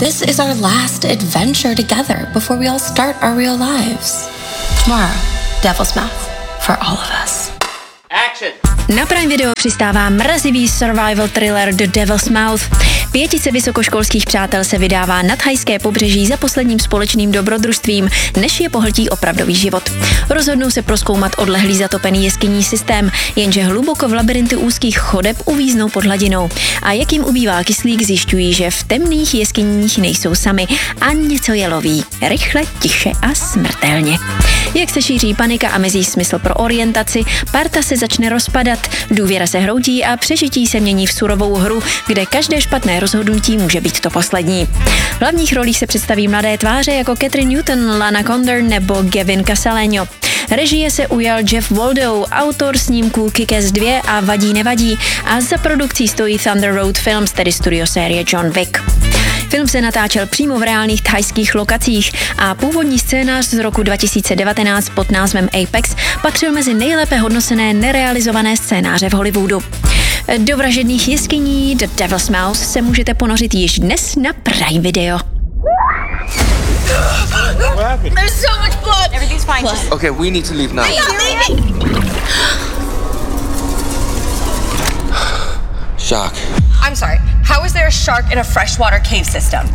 This is our last adventure together before we all start our real lives. Tomorrow, Devil's Mouth for all of us. Action! Na Prime Video přistává mrazivý survival thriller The Devil's Mouth. 5 vysokoškolských přátel se vydává na thajské pobřeží za posledním společným dobrodružstvím, než je pohltí opravdový život. Rozhodnou se prozkoumat odlehlý zatopený jeskyní systém, jenže hluboko v labirintu úzkých chodeb uvíznou pod hladinou. A jak jim ubývá kyslík, zjišťují, že v temných jeskyních nejsou sami a něco je loví. Rychle, tiše a smrtelně. Jak se šíří panika a mizí smysl pro orientaci, parta se začne rozpadat, důvěra se hroutí a přežití se mění v surovou hru, kde každé špatné rozhodnutí může být to poslední. V hlavních rolích se představí mladé tváře jako Catherine Newton, Lana Condor nebo Gavin Casaleño. Režie se ujal Jeff Waldo, autor snímků Kick-Ass 2 a Vadí nevadí, a za produkcí stojí Thunder Road Films, tedy studio série John Wick. Film se natáčel přímo v reálných thajských lokacích a původní scénář z roku 2019 pod názvem Apex patřil mezi nejlépe hodnocené nerealizované scénáře v Hollywoodu. Do vražedných jeskyní The Devil's Mouth se můžete ponořit již dnes na Prime Video. There's so much blood. Everything's fine. Okay, we need to leave now. I'm not leaving. Shock. I'm sorry. How is there a shark in a freshwater cave system?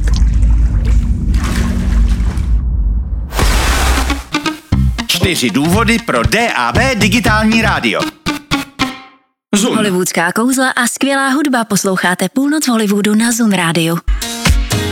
Čtyři důvody pro DAB digitální rádio. Hollywoodská kouzla a skvělá hudba posloucháte Půlnoc v Hollywoodu na Zun rádiu.